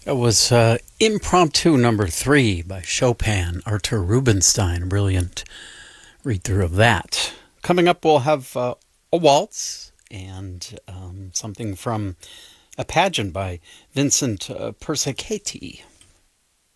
It was Impromptu Number 3 by Chopin, Artur Rubinstein. Brilliant read through of that. Coming up, we'll have a waltz and something from a pageant by Vincent Persichetti.